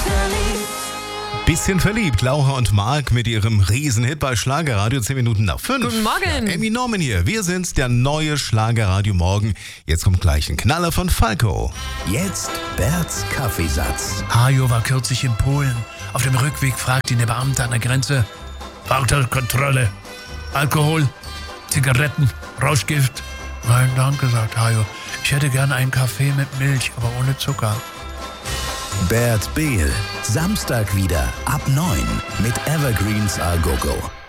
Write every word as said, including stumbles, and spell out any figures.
Bisschen verliebt, Laura und Marc mit ihrem Riesenhit bei Schlagerradio, zehn Minuten nach fünf. Guten Morgen. Ja, Emmy Norman hier, wir sind's, der neue Schlagerradio Morgen. Jetzt kommt gleich ein Knaller von Falco. Jetzt Berts Kaffeesatz. Hajo war kürzlich in Polen. Auf dem Rückweg fragt ihn der Beamte an der Grenze: Fahrzeugkontrolle, Alkohol, Zigaretten, Rauschgift? Nein, danke, sagt Hajo. Ich hätte gerne einen Kaffee mit Milch, aber ohne Zucker. Bert Behl, Samstag wieder ab neun mit Evergreens A Go Go.